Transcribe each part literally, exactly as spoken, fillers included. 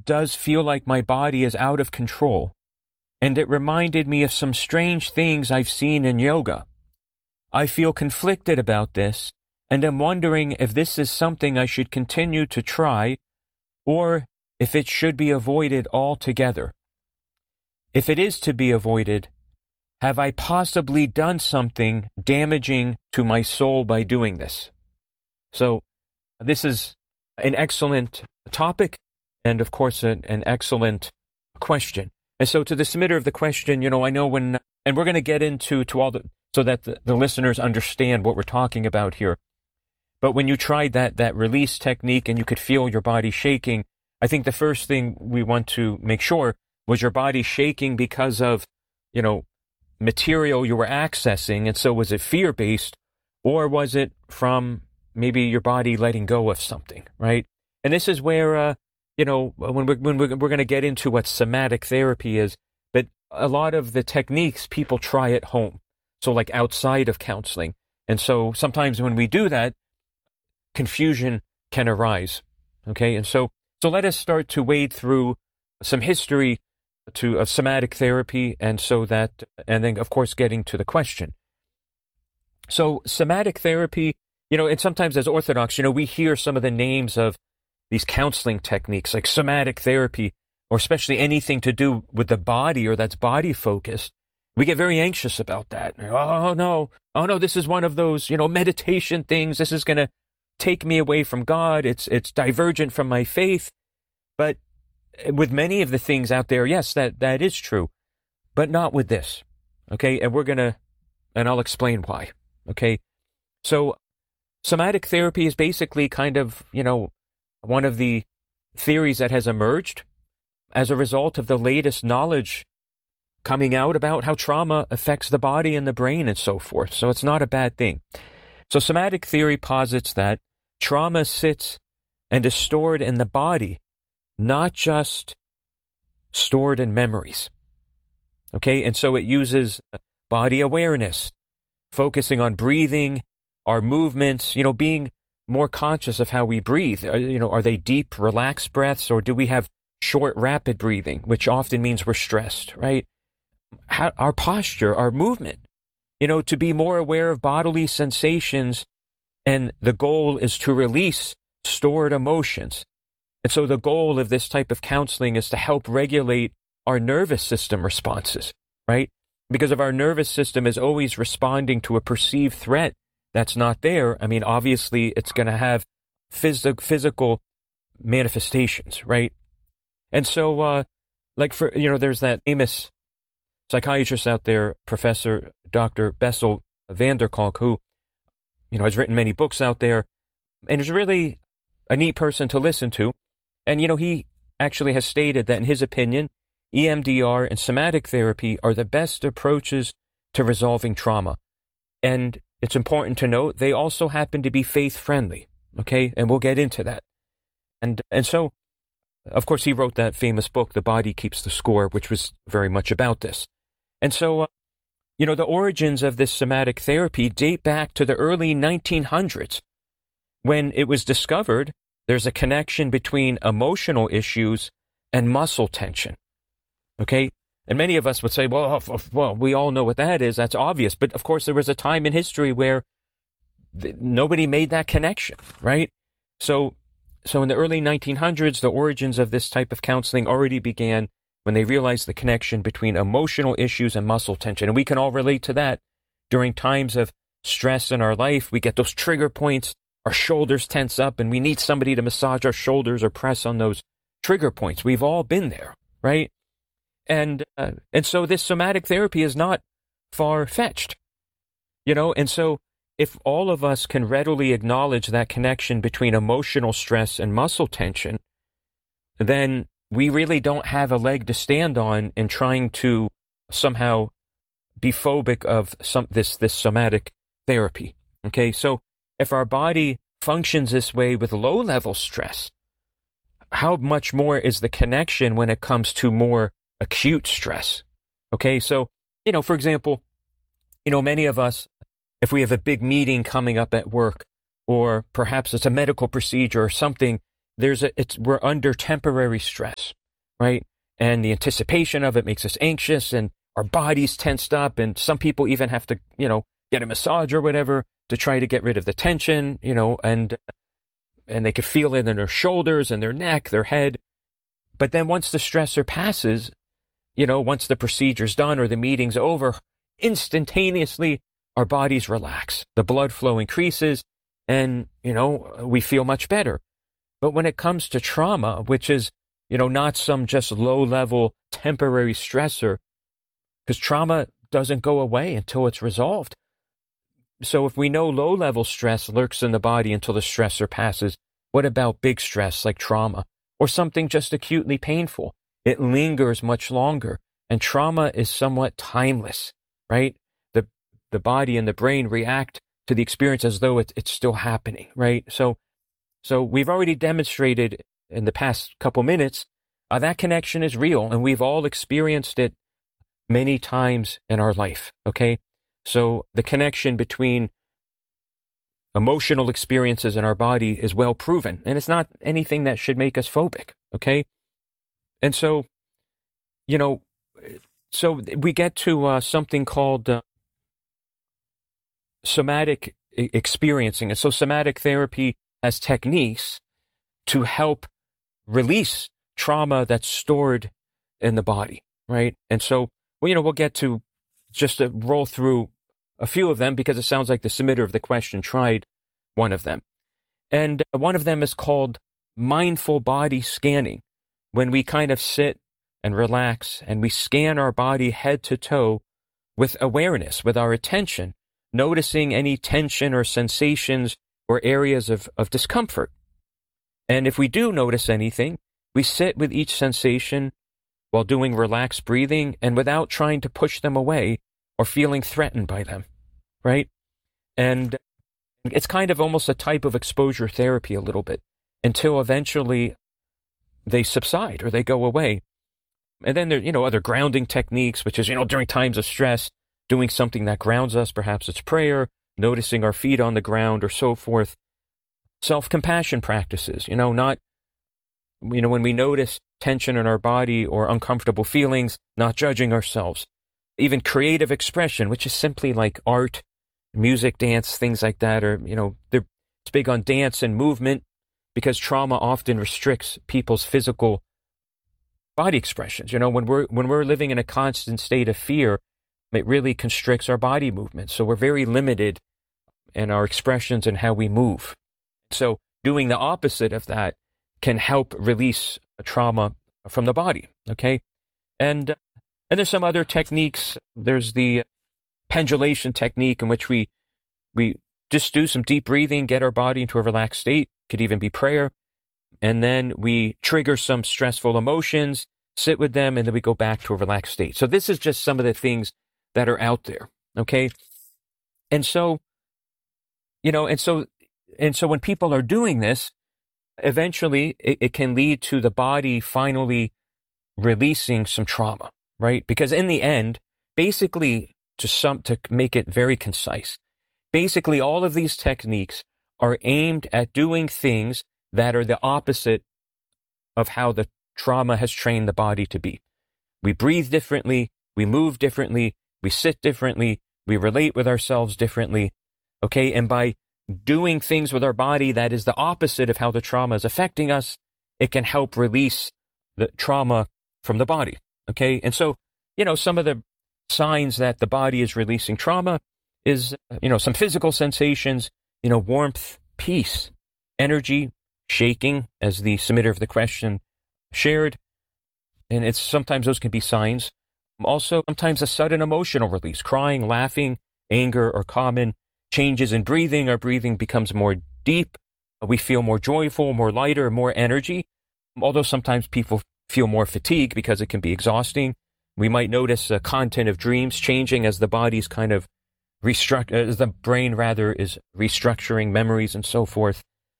does feel like my body is out of control, and it reminded me of some strange things I've seen in yoga. I feel conflicted about this, and am wondering if this is something I should continue to try, or if it should be avoided altogether. If it is to be avoided, have I possibly done something damaging to my soul by doing this? So, this is an excellent topic, and of course, an, an excellent question. And so, to the submitter of the question, you know, I know when, and we're going to get into to all the, so that the, the listeners understand what we're talking about here. But when you tried that that release technique and you could feel your body shaking, I think the first thing we want to make sure was your body shaking because of, you know, material you were accessing, and so was it fear-based, or was it from maybe your body letting go of something, right? And this is where, uh, you know, when we're, when we're, we're going to get into what somatic therapy is, but a lot of the techniques people try at home, so like outside of counseling. And so sometimes when we do that, confusion can arise, okay? And so, so let us start to wade through some history to of somatic therapy, and so that, and then of course getting to the question. So somatic therapy, you know, and sometimes as Orthodox, you know, we hear some of the names of these counseling techniques like somatic therapy, or especially anything to do with the body or that's body focused. We get very anxious about that. Oh no, oh no, this is one of those, you know, meditation things. This is going to take me away from God. It's it's divergent from my faith. But with many of the things out there, yes, that, that is true, but not with this, okay? And we're going to, and I'll explain why, okay? So somatic therapy is basically kind of, you know, one of the theories that has emerged as a result of the latest knowledge coming out about how trauma affects the body and the brain and so forth. So it's not a bad thing. So somatic theory posits that trauma sits and is stored in the body, not just stored in memories. Okay, and so it uses body awareness, focusing on breathing, our movements, you know, being more conscious of how we breathe. You know, are they deep, relaxed breaths, or do we have short, rapid breathing, which often means we're stressed, right? How, our posture, our movement, you know, to be more aware of bodily sensations, and the goal is to release stored emotions. And so the goal of this type of counseling is to help regulate our nervous system responses, right? Because if our nervous system is always responding to a perceived threat that's not there, I mean, obviously it's going to have phys- physical manifestations, right? And so, uh, like for, you know, there's that famous psychiatrist out there, Professor Doctor Bessel van der Kolk, who, you know, has written many books out there, and is really a neat person to listen to. And, you know, he actually has stated that in his opinion, E M D R and somatic therapy are the best approaches to resolving trauma. And it's important to note, they also happen to be faith-friendly, okay? And we'll get into that. And and so, of course, he wrote that famous book, The Body Keeps the Score, which was very much about this. And so, uh, you know, the origins of this somatic therapy date back to the early nineteen hundreds, when it was discovered there's a connection between emotional issues and muscle tension, okay? And many of us would say, well, well, we all know what that is. That's obvious. But, of course, there was a time in history where th- nobody made that connection, right? So, so in the early nineteen hundreds, the origins of this type of counseling already began when they realized the connection between emotional issues and muscle tension. And we can all relate to that. During times of stress in our life, we get those trigger points. Our shoulders tense up, and we need somebody to massage our shoulders or press on those trigger points. We've all been there, right? And uh, and so this somatic therapy is not far-fetched, you know? And so if all of us can readily acknowledge that connection between emotional stress and muscle tension, then we really don't have a leg to stand on in trying to somehow be phobic of some this this somatic therapy, okay? So if our body functions this way with low-level stress, how much more is the connection when it comes to more acute stress? Okay, so, you know, for example, you know, many of us, if we have a big meeting coming up at work, or perhaps it's a medical procedure or something, there's a, it's, we're under temporary stress, right? And the anticipation of it makes us anxious and our body's tensed up. And some people even have to, you know, get a massage or whatever to try to get rid of the tension, you know, and, and they could feel it in their shoulders and their neck, their head. But then once the stressor passes, you know, once the procedure's done or the meeting's over, instantaneously our bodies relax. The blood flow increases and, you know, we feel much better. But when it comes to trauma, which is, you know, not some just low-level temporary stressor, because trauma doesn't go away until it's resolved. So if we know low-level stress lurks in the body until the stressor passes, what about big stress like trauma or something just acutely painful? It lingers much longer, and trauma is somewhat timeless, right? The the body and the brain react to the experience as though it, it's still happening, right? So, so we've already demonstrated in the past couple minutes uh, that connection is real, and we've all experienced it many times in our life, okay? So the connection between emotional experiences in our body is well proven, and it's not anything that should make us phobic, okay? And so, you know, so we get to uh, something called uh, somatic e- experiencing. And so somatic therapy has techniques to help release trauma that's stored in the body, right? And so, well, you know, we'll get to just to roll through a few of them because it sounds like the submitter of the question tried one of them. And one of them is called mindful body scanning. When we kind of sit and relax and we scan our body head to toe with awareness, with our attention, noticing any tension or sensations or areas of, of discomfort. And if we do notice anything, we sit with each sensation while doing relaxed breathing and without trying to push them away or feeling threatened by them, right? And it's kind of almost a type of exposure therapy a little bit until eventually they subside or they go away. And then there, you know, other grounding techniques, which is, you know, during times of stress, doing something that grounds us. Perhaps it's prayer, noticing our feet on the ground or so forth. Self-compassion practices, you know, not, you know, when we notice tension in our body or uncomfortable feelings, not judging ourselves. Even creative expression, which is simply like art, music, dance, things like that, or, you know, they're, it's big on dance and movement, because trauma often restricts people's physical body expressions. You know, when we're when we're living in a constant state of fear, it really constricts our body movement. So we're very limited in our expressions and how we move. So doing the opposite of that can help release trauma from the body, okay? And and there's some other techniques. There's the pendulation technique in which we we just do some deep breathing, get our body into a relaxed state. Could even be prayer. And then we trigger some stressful emotions, sit with them, and then we go back to a relaxed state. So this is just some of the things that are out there, okay? And so, you know, and so, and so when people are doing this, eventually it, it can lead to the body finally releasing some trauma, right? Because in the end, basically, to some, to make it very concise, basically all of these techniques are aimed at doing things that are the opposite of how the trauma has trained the body to be. We breathe differently, we move differently, we sit differently, we relate with ourselves differently, okay? And by doing things with our body that is the opposite of how the trauma is affecting us, it can help release the trauma from the body, okay? And so, you know, some of the signs that the body is releasing trauma is, you know, some physical sensations, you know, warmth, peace, energy, shaking, as the submitter of the question shared. And it's sometimes those can be signs. Also, sometimes a sudden emotional release, crying, laughing, anger are common. Changes in breathing, our breathing becomes more deep. We feel more joyful, more lighter, more energy. Although sometimes people feel more fatigue because it can be exhausting. We might notice the content of dreams changing as the body's kind of restruct, as the brain rather is restructuring memories and so forth.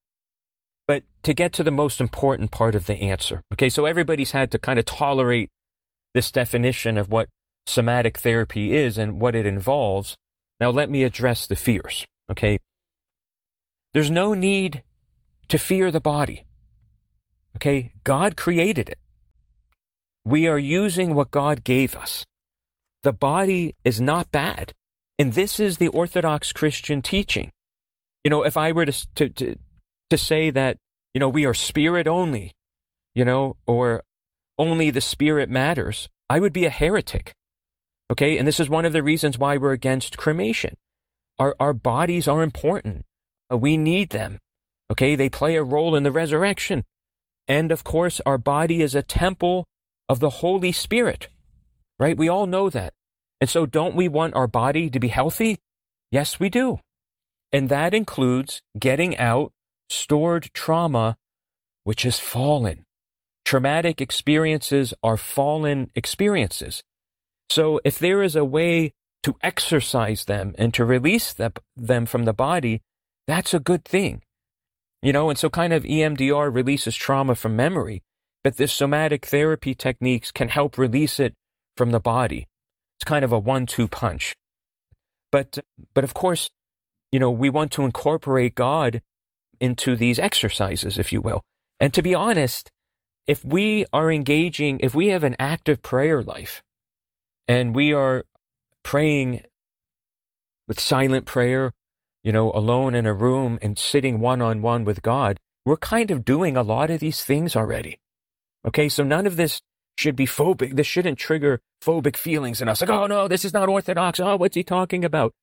But to get to the most important part of the answer, okay, so everybody's had to kind of tolerate this definition of what somatic therapy is and what it involves. Now let me address the fears, okay? There's no need to fear the body. Okay, God created it. We are using what God gave us. The body is not bad. And this is the Orthodox Christian teaching. You know, if I were to, to, to, to say that, you know, we are spirit only, you know, or only the spirit matters, I would be a heretic. Okay, and this is one of the reasons why we're against cremation. Our, our bodies are important. Uh, we need them. Okay, they play a role in the resurrection. And of course, our body is a temple of the Holy Spirit, right? We all know that. And so don't we want our body to be healthy? Yes, we do. And that includes getting out stored trauma, which is fallen. Traumatic experiences are fallen experiences. So if there is a way to exercise them and to release them, them from the body, that's a good thing. You know, and so kind of E M D R releases trauma from memory, but the somatic therapy techniques can help release it from the body. It's kind of a one two punch. But, but of course, you know, we want to incorporate God into these exercises, if you will. And to be honest, if we are engaging, if we have an active prayer life, and we are praying with silent prayer, you know, alone in a room and sitting one-on-one with God, we're kind of doing a lot of these things already. Okay, so none of this should be phobic. This shouldn't trigger phobic feelings in us. Like, oh no, this is not Orthodox. Oh, what's he talking about?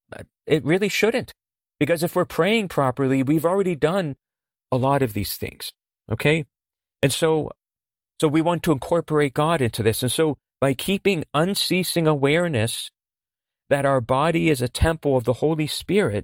It really shouldn't. Because if we're praying properly, we've already done a lot of these things. Okay? And so, so we want to incorporate God into this. And so by keeping unceasing awareness that our body is a temple of the Holy Spirit,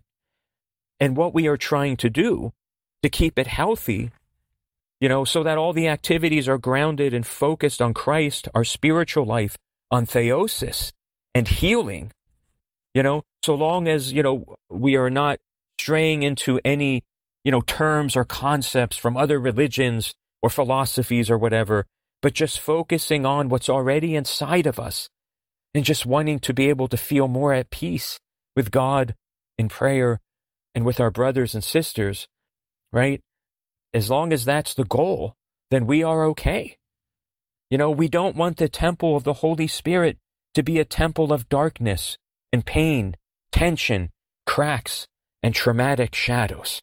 and what we are trying to do to keep it healthy, you know, so that all the activities are grounded and focused on Christ, our spiritual life, on theosis and healing, you know, so long as, you know, we are not straying into any, you know, terms or concepts from other religions or philosophies or whatever, but just focusing on what's already inside of us and just wanting to be able to feel more at peace with God in prayer and with our brothers and sisters, right? As long as that's the goal, then we are okay. You know, we don't want the temple of the Holy Spirit to be a temple of darkness and pain, tension, cracks, and traumatic shadows.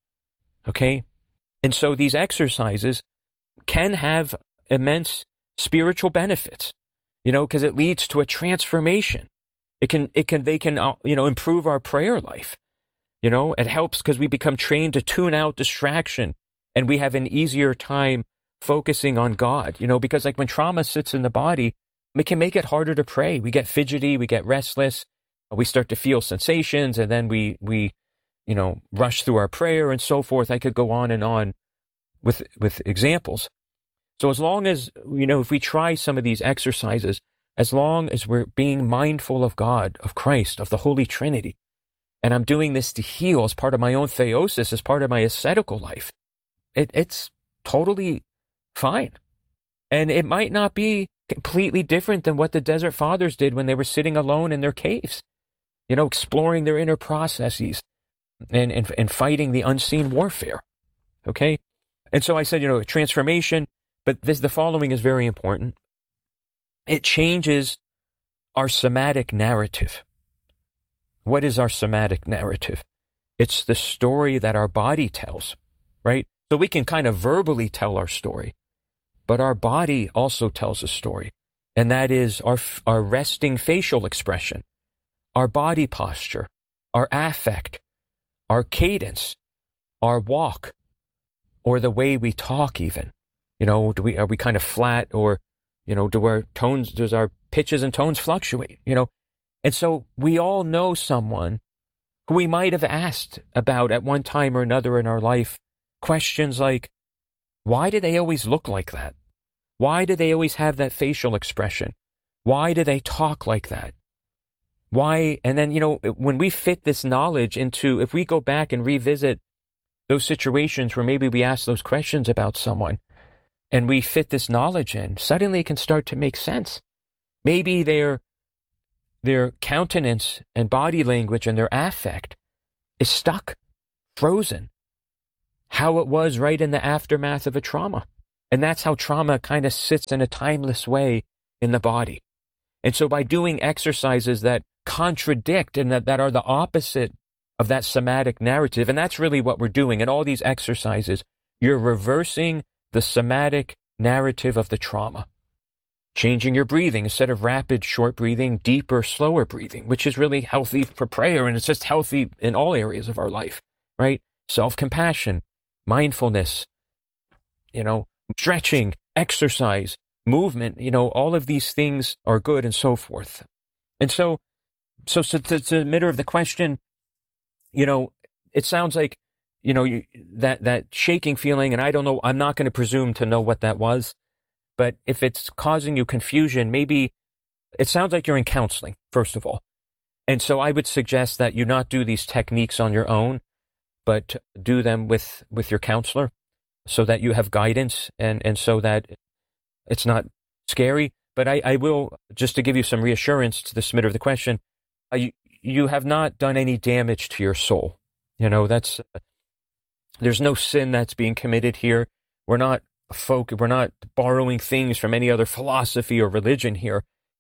Okay? And so these exercises can have immense spiritual benefits, you know, because it leads to a transformation. It can, it can, they can, uh, you know, improve our prayer life. You know, it helps because we become trained to tune out distraction and we have an easier time focusing on God, you know, because like when trauma sits in the body, it can make it harder to pray. We get fidgety, we get restless, we start to feel sensations, and then we, we, you know, rush through our prayer and so forth. I could go on and on with, with examples. So as long as, you know, if we try some of these exercises, as long as we're being mindful of God, of Christ, of the Holy Trinity, and I'm doing this to heal as part of my own theosis, as part of my ascetical life, it, it's totally fine. And it might not be completely different than what the Desert Fathers did when they were sitting alone in their caves, you know, exploring their inner processes and, and, and fighting the unseen warfare. Okay? And so I said, you know, transformation, but this, the following is very important. It changes our somatic narrative. What is our somatic narrative? It's the story that our body tells, right? So we can kind of verbally tell our story, but our body also tells a story, and that is our, our resting facial expression, our body posture, our affect, our cadence, our walk, or the way we talk even. You know, do we, are we kind of flat, or, you know, do our tones, does our pitches and tones fluctuate, you know? And so we all know someone who we might have asked about at one time or another in our life questions like, why do they always look like that? Why do they always have that facial expression? Why do they talk like that? Why? And then, you know, when we fit this knowledge into, if we go back and revisit those situations where maybe we ask those questions about someone and we fit this knowledge in, suddenly it can start to make sense. Maybe their, their countenance and body language and their affect is stuck, frozen, how it was right in the aftermath of a trauma. And that's how trauma kind of sits in a timeless way in the body. And so by doing exercises that contradict and that, that are the opposite of that somatic narrative, and that's really what we're doing in all these exercises, you're reversing the somatic narrative of the trauma. Changing your breathing, instead of rapid, short breathing, deeper, slower breathing, which is really healthy for prayer, and it's just healthy in all areas of our life, right? Self-compassion, mindfulness, you know, stretching, exercise, movement, you know, all of these things are good and so forth. And so, so, so to, to the middle of the question, you know, it sounds like, you know, you, that, that shaking feeling, and I don't know, I'm not going to presume to know what that was. But if it's causing you confusion, maybe it sounds like you're in counseling, first of all. And so I would suggest that you not do these techniques on your own, but do them with, with your counselor so that you have guidance and, and so that it's not scary. But I, I will, just to give you some reassurance to the submitter of the question, uh, you, you have not done any damage to your soul. You know, that's, uh, there's no sin that's being committed here. We're not folk, we're not borrowing things from any other philosophy or religion here.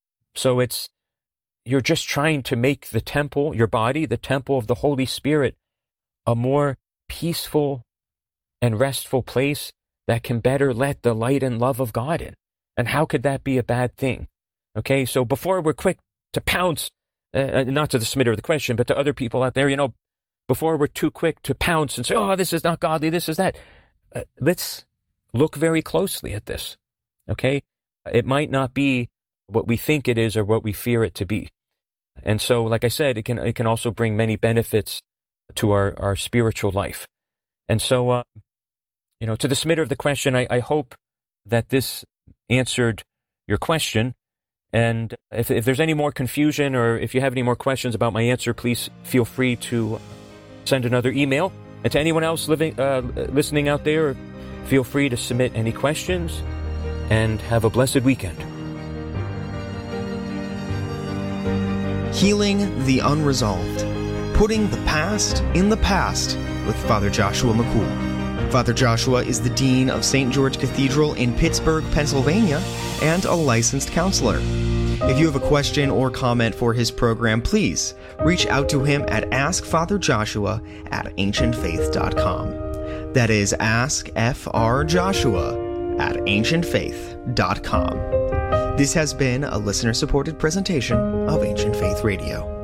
So it's, you're just trying to make the temple, your body, the temple of the Holy Spirit, a more peaceful and restful place that can better let the light and love of God in. And how could that be a bad thing? Okay, so before we're quick to pounce, uh, not to the submitter of the question, but to other people out there, you know, before we're too quick to pounce and say, oh, this is not godly, this is that, uh, let's look very closely at this, okay? It might not be what we think it is or what we fear it to be. And so, like I said, it can it can also bring many benefits to our, our spiritual life. And so, uh, you know, to the submitter of the question, I, I hope that this answered your question. And if, if there's any more confusion or if you have any more questions about my answer, please feel free to send another email. And to anyone else living, uh, listening out there, feel free to submit any questions, and have a blessed weekend. Healing the Unresolved. Putting the past in the past with Father Joshua McCool. Father Joshua is the Dean of Saint George Cathedral in Pittsburgh, Pennsylvania, and a licensed counselor. If you have a question or comment for his program, please reach out to him at askfatherjoshua at ancient faith dot com. That is askfrjoshua at ancient faith dot com. This has been a listener-supported presentation of Ancient Faith Radio.